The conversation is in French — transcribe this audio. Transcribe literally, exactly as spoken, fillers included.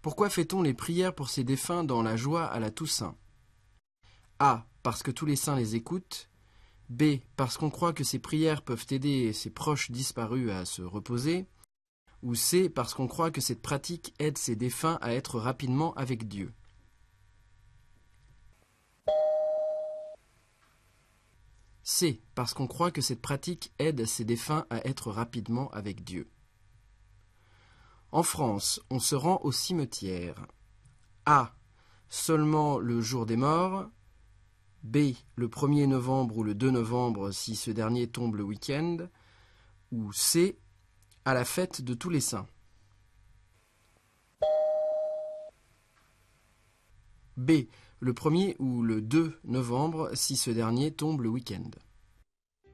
Pourquoi fait-on les prières pour ces défunts dans la joie à la Toussaint? A. Parce que tous les saints les écoutent. B. Parce qu'on croit que ces prières peuvent aider ses proches disparus à se reposer. Ou C. Parce qu'on croit que cette pratique aide ces défunts à être rapidement avec Dieu. C. Parce qu'on croit que cette pratique aide ces défunts à être rapidement avec Dieu. En France, on se rend au cimetière. A. Seulement le jour des morts. B. Le premier novembre ou le deux novembre si ce dernier tombe le week-end. Ou C. À la fête de tous les saints. B. Le premier ou le deux novembre si ce dernier tombe le week-end.